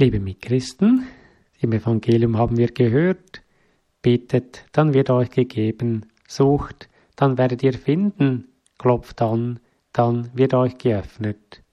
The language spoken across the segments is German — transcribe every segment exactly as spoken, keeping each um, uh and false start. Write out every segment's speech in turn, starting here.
Liebe Mitchristen, im Evangelium haben wir gehört, bittet, dann wird euch gegeben, sucht, dann werdet ihr finden, klopft an, dann wird euch geöffnet.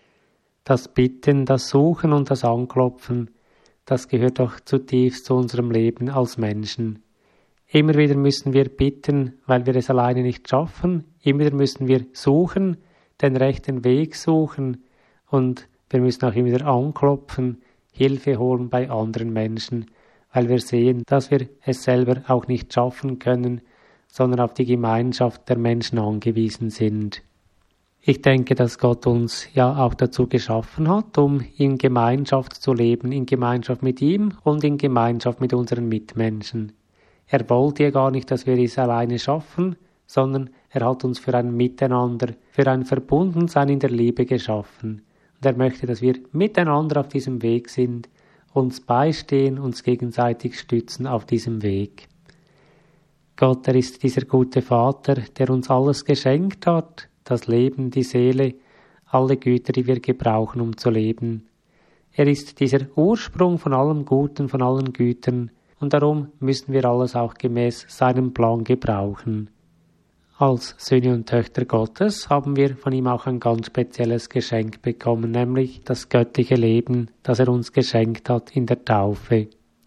Das Bitten, das Suchen und das Anklopfen, das gehört doch zutiefst zu unserem Leben als Menschen. Immer wieder müssen wir bitten, weil wir es alleine nicht schaffen, immer wieder müssen wir suchen, den rechten Weg suchen und wir müssen auch immer wieder anklopfen, Hilfe holen bei anderen Menschen, weil wir sehen, dass wir es selber auch nicht schaffen können, sondern auf die Gemeinschaft der Menschen angewiesen sind. Ich denke, dass Gott uns ja auch dazu geschaffen hat, um in Gemeinschaft zu leben, in Gemeinschaft mit ihm und in Gemeinschaft mit unseren Mitmenschen. Er wollte ja gar nicht, dass wir es alleine schaffen, sondern er hat uns für ein Miteinander, für ein Verbundensein in der Liebe geschaffen. Und er möchte, dass wir miteinander auf diesem Weg sind, uns beistehen, uns gegenseitig stützen auf diesem Weg. Gott, er ist dieser gute Vater, der uns alles geschenkt hat, das Leben, die Seele, alle Güter, die wir gebrauchen, um zu leben. Er ist dieser Ursprung von allem Guten, von allen Gütern, und darum müssen wir alles auch gemäß seinem Plan gebrauchen. Als Söhne und Töchter Gottes haben wir von ihm auch ein ganz spezielles Geschenk bekommen, nämlich das göttliche Leben, das er uns geschenkt hat in der Taufe.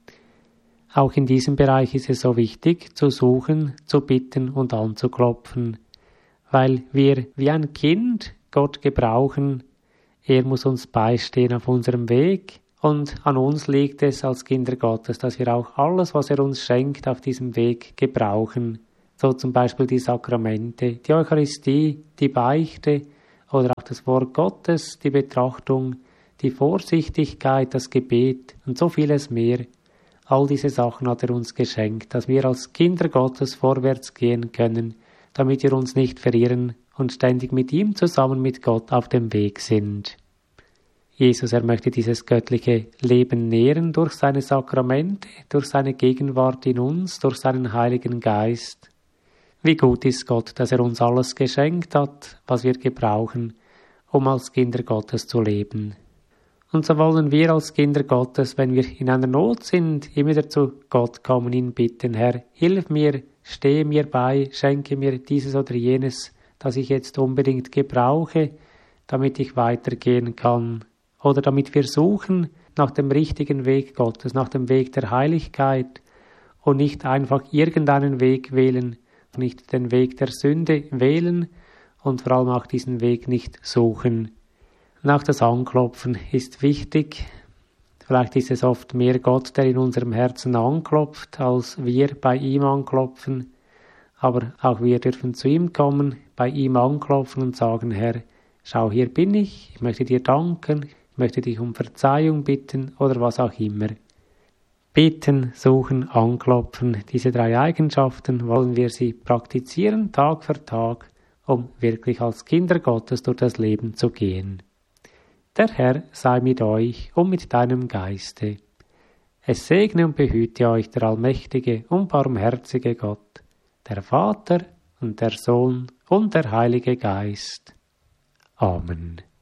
Auch in diesem Bereich ist es so wichtig, zu suchen, zu bitten und anzuklopfen, weil wir wie ein Kind Gott gebrauchen. Er muss uns beistehen auf unserem Weg und an uns liegt es als Kinder Gottes, dass wir auch alles, was er uns schenkt, auf diesem Weg gebrauchen. So zum Beispiel die Sakramente, die Eucharistie, die Beichte oder auch das Wort Gottes, die Betrachtung, die Vorsichtigkeit, das Gebet und so vieles mehr. All diese Sachen hat er uns geschenkt, dass wir als Kinder Gottes vorwärts gehen können, damit wir uns nicht verirren und ständig mit ihm zusammen mit Gott auf dem Weg sind. Jesus, er möchte dieses göttliche Leben nähren durch seine Sakramente, durch seine Gegenwart in uns, durch seinen Heiligen Geist. Wie gut ist Gott, dass er uns alles geschenkt hat, was wir gebrauchen, um als Kinder Gottes zu leben. Und so wollen wir als Kinder Gottes, wenn wir in einer Not sind, immer wieder zu Gott kommen, ihn bitten, Herr, hilf mir, stehe mir bei, schenke mir dieses oder jenes, das ich jetzt unbedingt gebrauche, damit ich weitergehen kann. Oder damit wir suchen nach dem richtigen Weg Gottes, nach dem Weg der Heiligkeit und nicht einfach irgendeinen Weg wählen, nicht den Weg der Sünde wählen und vor allem auch diesen Weg nicht suchen. Und auch das Anklopfen ist wichtig. Vielleicht ist es oft mehr Gott, der in unserem Herzen anklopft, als wir bei ihm anklopfen. Aber auch wir dürfen zu ihm kommen, bei ihm anklopfen und sagen, Herr, schau, hier bin ich, ich möchte dir danken, ich möchte dich um Verzeihung bitten oder was auch immer. Bitten, suchen, anklopfen, diese drei Eigenschaften wollen wir sie praktizieren, Tag für Tag, um wirklich als Kinder Gottes durch das Leben zu gehen. Der Herr sei mit euch und mit deinem Geiste. Es segne und behüte euch der allmächtige und barmherzige Gott, der Vater und der Sohn und der Heilige Geist. Amen.